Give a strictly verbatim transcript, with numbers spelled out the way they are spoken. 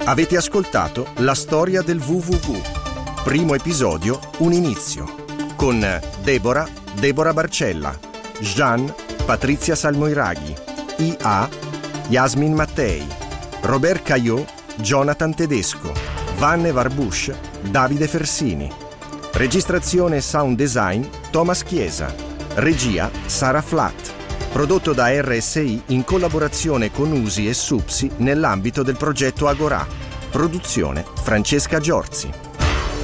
Avete ascoltato La storia del W W W. Primo episodio, un inizio. Con Deborah, Deborah Barcella, Jean, Patrizia Salmoiraghi, I A, Yasmin Mattei, Robert Caillot, Jonathan Tedesco, Vanne Warbush, Davide Fersini. Registrazione e sound design Thomas Chiesa. Regia Sara Flatt. Prodotto da R S I in collaborazione con U S I e SUPSI nell'ambito del progetto Agorà. Produzione Francesca Giorzi.